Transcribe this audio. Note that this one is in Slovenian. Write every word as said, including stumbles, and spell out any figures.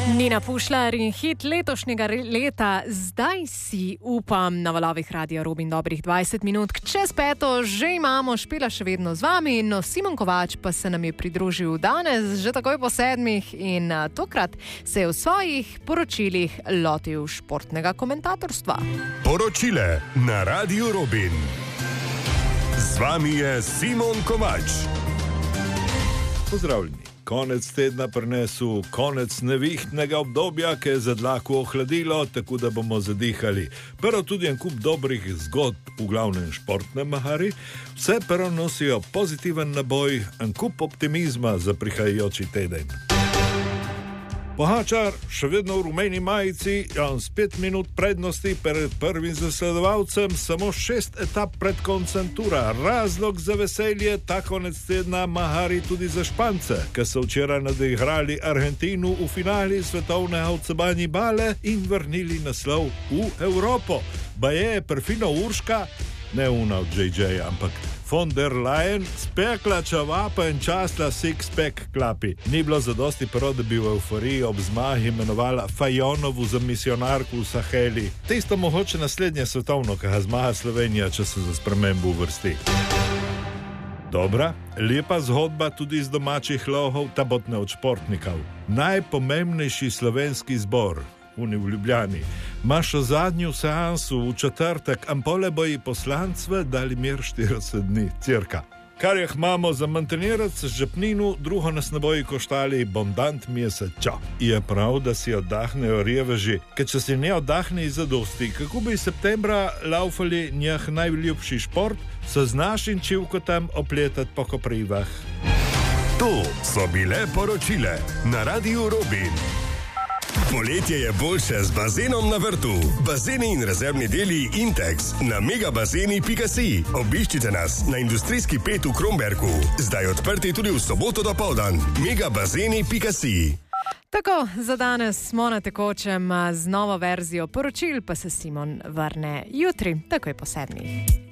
Nina Pušlar in hit letošnjega leta Zdaj si upam na valovih Radio Robin dobrih dvajset minut. Čez peto že imamo, Špela še vedno z vami, no Simon Kovač pa se nam je pridružil danes, že takoj po sedmih in tokrat se je v svojih poročilih lotil športnega komentatorstva. Poročile na Radio Robin. Z vami je Simon Kovač. Pozdravljeni. Konec tedna prinesel konec nevihtnega obdobja, ki je za dlako ohladilo, tako da bomo zadihali. Prvo tudi en kup dobrih zgodb, v glavnem športne mahari, vse prvo nosijo pozitiven naboj, en kup optimizma za prihajajoči teden. Pogačar še vedno v rumeni majici, on s pet minut prednosti pred prvim zasledovalcem, samo šest etap pred koncem tura. Razlog za veselje ta konec tedna mahari tudi za Špance, ki so včeraj nadigrali Argentinu v finali svetovnega odsebani bale in vrnili naslov v Evropo. Baje je perfino Urška, ne una od J J, ampak von der Leyen spekla čavapa in časla six-pack klapi. Ni bilo zadosti prav, da bi v euforiji ob zmagi imenovala Fajonovu za misionarku v Saheli. Tisto mogoče naslednje svetovno, ki ga zmaga Slovenija, če se za spremembo uvrsti. Dobra, lepa zgodba tudi iz domačih lovov, ta botne od športnikov. Najpomembnejši slovenski zbor, Uni v Ljubljani, imaš zadnju seansu v četrtek, ampole boji poslancve dali mir štirideset dni, cirka. Kar jih imamo za mantenirac z žepninu, drugo nas ne boji koštali bondant meseča. Je prav, da si oddahnejo reveži, ker če si ne oddahne iz zadosti, kako bi septembra laufali njeh najljubši šport, so z našim čivkotam opletati po koprivah. To so bile poročile na Radio Robin. Poletje je boljše z bazenom na vrtu. Bazeni in rezervni deli Intex na megabazeni pika si. Obiščite nas na industrijski pet v Kromberku. Zdaj odprti tudi v soboto dopoldan. megabazeni pika si. Tako, za danes smo na tekočem, z novo verzijo poročil pa se Simon vrne jutri, takoj po sedmih.